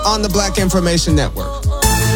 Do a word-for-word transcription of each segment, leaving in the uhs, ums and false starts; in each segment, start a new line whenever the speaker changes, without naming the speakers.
on the Black Information Network.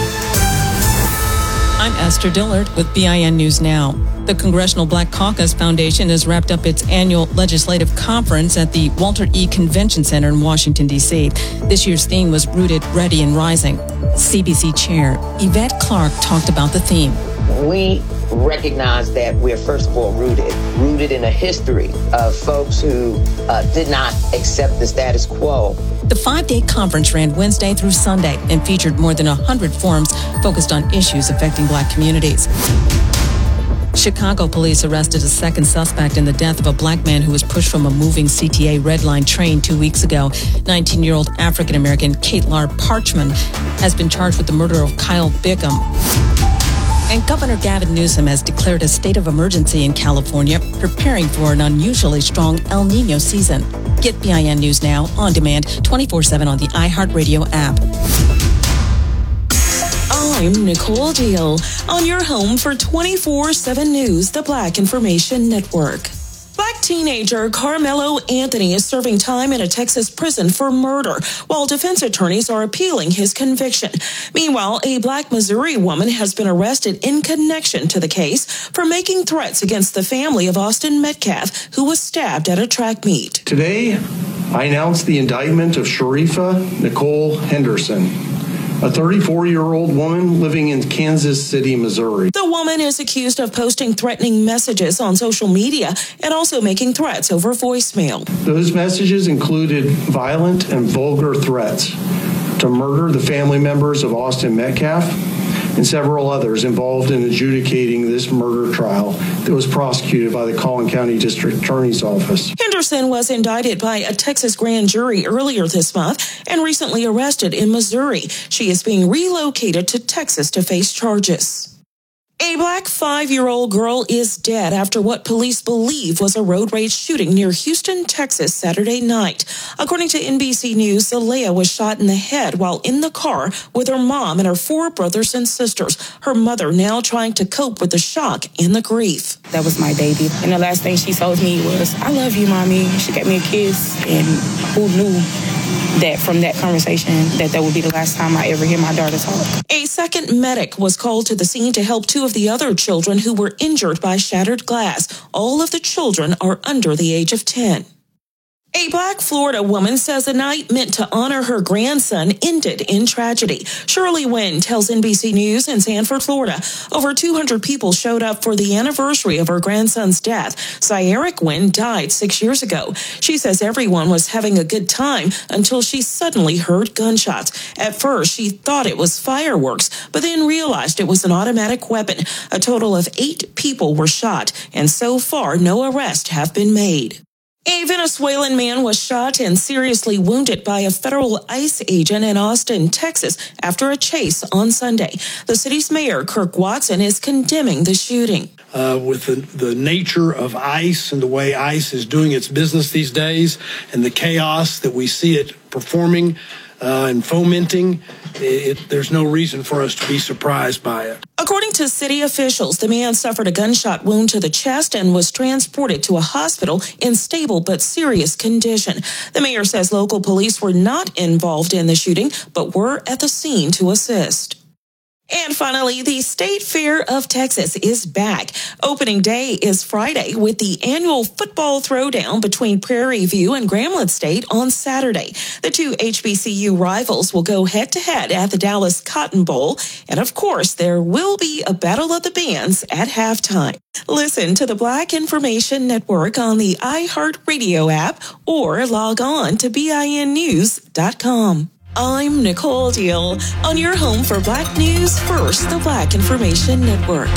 I'm Esther Dillard with B I N News Now. The Congressional Black Caucus Foundation has wrapped up its annual legislative conference at the Walter E. Convention Center in Washington, D C This year's theme was Rooted, Ready, and Rising. C B C Chair Yvette Clarke talked about the theme.
We recognize that we're first of all rooted, rooted in a history of folks who uh, did not accept the status quo.
The five-day conference ran Wednesday through Sunday and featured more than one hundred forums focused on issues affecting Black communities. Chicago police arrested a second suspect in the death of a Black man who was pushed from a moving C T A Red Line train two weeks ago. nineteen-year-old African-American Katelar Parchman has been charged with the murder of Kyle Bickham. And Governor Gavin Newsom has declared a state of emergency in California, preparing for an unusually strong El Nino season. Get B I N News Now on demand twenty-four seven on the iHeartRadio app.
I'm Nicole Deal on your home for twenty-four seven News, the Black Information Network. Black teenager Carmelo Anthony is serving time in a Texas prison for murder, while defense attorneys are appealing his conviction. Meanwhile, a Black Missouri woman has been arrested in connection to the case for making threats against the family of Austin Metcalf, who was stabbed at a track meet.
Today, I announce the indictment of Sharifa Nicole Henderson, a thirty-four-year-old woman living in Kansas City, Missouri.
The woman is accused of posting threatening messages on social media and also making threats over voicemail.
Those messages included violent and vulgar threats to murder the family members of Austin Metcalf and several others involved in adjudicating this murder trial that was prosecuted by the Collin County District Attorney's Office.
Henderson was indicted by a Texas grand jury earlier this month and recently arrested in Missouri. She is being relocated to Texas to face charges. A Black five-year-old girl is dead after what police believe was a road rage shooting near Houston, Texas, Saturday night. According to N B C News, Zalea was shot in the head while in the car with her mom and her four brothers and sisters. Her mother now trying to cope with the shock and the grief.
That was my baby. And the last thing she told me was, "I love you, Mommy." She gave me a kiss, and who knew that from that conversation that that would be the last time I ever hear my daughter talk.
A second medic was called to the scene to help two of the other children who were injured by shattered glass. All of the children are under the age of ten. A Black Florida woman says a night meant to honor her grandson ended in tragedy. Shirley Wynn tells N B C News in Sanford, Florida, over two hundred people showed up for the anniversary of her grandson's death. Cyeric Wynn died six years ago. She says everyone was having a good time until she suddenly heard gunshots. At first, she thought it was fireworks, but then realized it was an automatic weapon. A total of eight people were shot, and so far, no arrests have been made. A Venezuelan man was shot and seriously wounded by a federal ICE agent in Austin, Texas, after a chase on Sunday. The city's mayor, Kirk Watson, is condemning the shooting.
Uh, with the, the nature of ICE and the way ICE is doing its business these days and the chaos that we see it performing uh, and fomenting, it, it, there's no reason for us to be surprised by it.
According to city officials, the man suffered a gunshot wound to the chest and was transported to a hospital in stable but serious condition. The mayor says local police were not involved in the shooting, but were at the scene to assist. And finally, the State Fair of Texas is back. Opening day is Friday with the annual football throwdown between Prairie View and Grambling State on Saturday. The two H B C U rivals will go head-to-head at the Dallas Cotton Bowl. And of course, there will be a battle of the bands at halftime. Listen to the Black Information Network on the iHeartRadio app or log on to B I N news dot com. I'm Nicole Deal on your home for Black News First, the Black Information Network.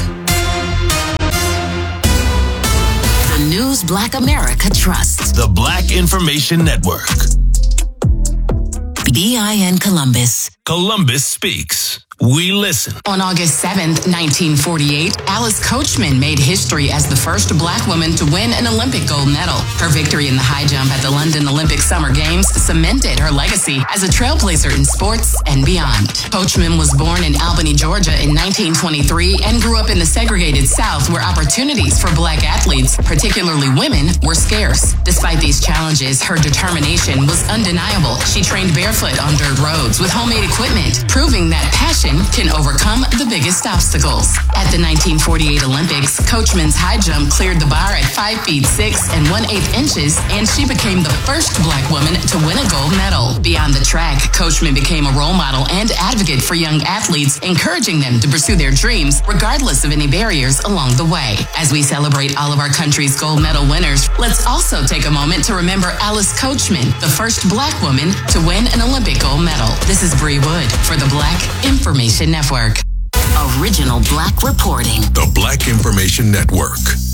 The news Black America trusts.
The Black Information Network.
B I N Columbus.
Columbus Speaks. We listen.
On August seventh, nineteen forty-eight, Alice Coachman made history as the first black woman to win an Olympic gold medal. Her victory in the high jump at the London Olympic Summer Games cemented her legacy as a trailblazer in sports and beyond. Coachman was born in Albany, Georgia in nineteen twenty-three and grew up in the segregated South where opportunities for black athletes, particularly women, were scarce. Despite these challenges, her determination was undeniable. She trained barefoot on dirt roads with homemade equipment, proving that passion can overcome the biggest obstacles. At the nineteen forty-eight Olympics, Coachman's high jump cleared the bar at five feet six and one eighth inches, and she became the first black woman to win a gold medal. Beyond the track, Coachman became a role model and advocate for young athletes, encouraging them to pursue their dreams regardless of any barriers along the way. As we celebrate all of our country's gold medal winners, let's also take a moment to remember Alice Coachman, the first black woman to win an Olympic gold medal. This is Bree Wood for the Black Information Network. Original Black reporting.
The Black Information Network.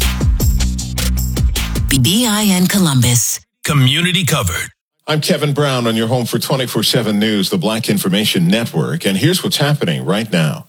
B I N Columbus.
Community covered.
I'm Kevin Brown on your home for twenty-four seven News, the Black Information Network, and here's what's happening right now.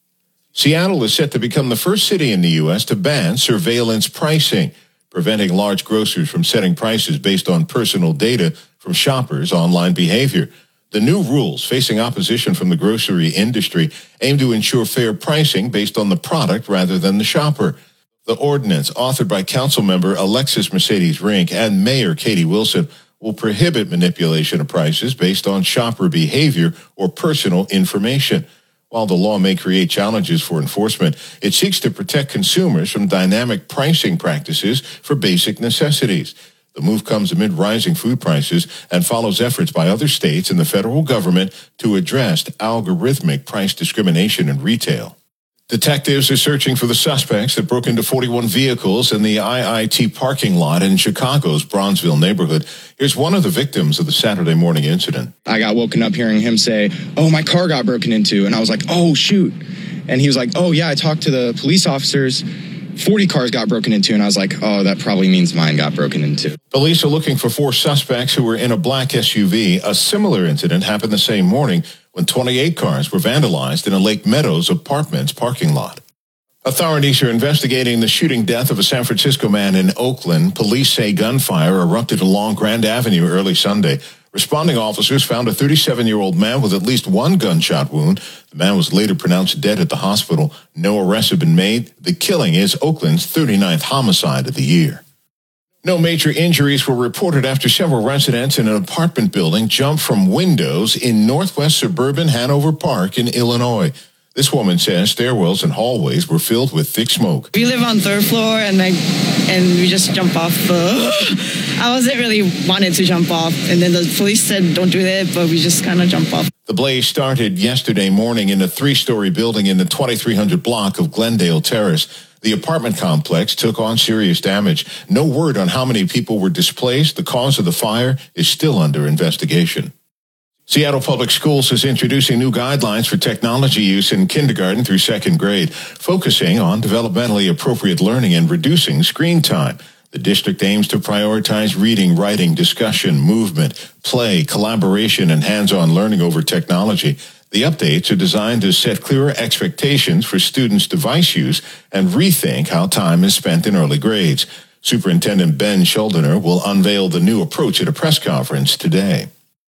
Seattle is set to become the first city in the U S to ban surveillance pricing, preventing large grocers from setting prices based on personal data from shoppers' online behavior. The new rules, facing opposition from the grocery industry, aim to ensure fair pricing based on the product rather than the shopper. The ordinance, authored by Councilmember Alexis Mercedes Rink and Mayor Katie Wilson, will prohibit manipulation of prices based on shopper behavior or personal information. While the law may create challenges for enforcement, it seeks to protect consumers from dynamic pricing practices for basic necessities. The move comes amid rising food prices and follows efforts by other states and the federal government to address algorithmic price discrimination in retail. Detectives are searching for the suspects that broke into forty-one vehicles in the I I T parking lot in Chicago's Bronzeville neighborhood. Here's one of the victims of the Saturday morning incident.
I got woken up hearing him say, "Oh, my car got broken into." And I was like, "Oh, shoot." And he was like, "Oh, yeah, I talked to the police officers. forty cars got broken into." And I was like, "Oh, that probably means mine got broken into."
Police are looking for four suspects who were in a black S U V. A similar incident happened the same morning when twenty-eight cars were vandalized in a Lake Meadows Apartments parking lot. Authorities are investigating the shooting death of a San Francisco man in Oakland. Police say gunfire erupted along Grand Avenue early Sunday. Responding officers found a thirty-seven-year-old man with at least one gunshot wound. The man was later pronounced dead at the hospital. No arrests have been made. The killing is Oakland's thirty-ninth homicide of the year. No major injuries were reported after several residents in an apartment building jumped from windows in northwest suburban Hanover Park in Illinois. This woman says stairwells and hallways were filled with thick smoke.
We live on third floor, and I, and we just jump off. Uh, I wasn't really wanted to jump off, and then the police said don't do that, but we just kind of jump off.
The blaze started yesterday morning in a three-story building in the twenty-three hundred block of Glendale Terrace. The apartment complex took on serious damage. No word on how many people were displaced. The cause of the fire is still under investigation. Seattle Public Schools is introducing new guidelines for technology use in kindergarten through second grade, focusing on developmentally appropriate learning and reducing screen time. The district aims to prioritize reading, writing, discussion, movement, play, collaboration, and hands-on learning over technology. The updates are designed to set clearer expectations for students' device use and rethink how time is spent in early grades. Superintendent Ben Schuldener will unveil the new approach at a press conference today.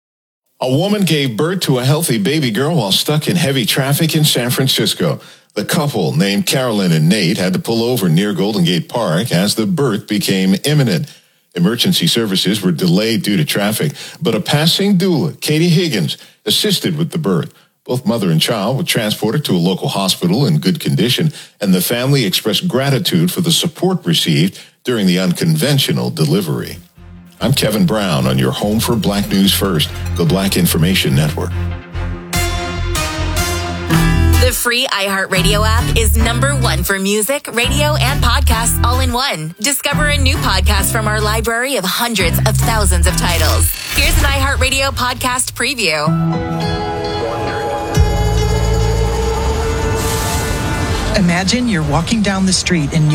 A woman gave birth to a healthy baby girl while stuck in heavy traffic in San Francisco. The couple, named Carolyn and Nate, had to pull over near Golden Gate Park as the birth became imminent. Emergency services were delayed due to traffic, but a passing doula, Katie Higgins, assisted with the birth. Both mother and child were transported to a local hospital in good condition, and the family expressed gratitude for the support received during the unconventional delivery. I'm Kevin Brown on your home for Black News First, the Black Information Network.
The free iHeartRadio app is number one for music, radio, and podcasts all in one. Discover a new podcast from our library of hundreds of thousands of titles. Here's an iHeartRadio podcast preview.
Imagine you're walking down the street in New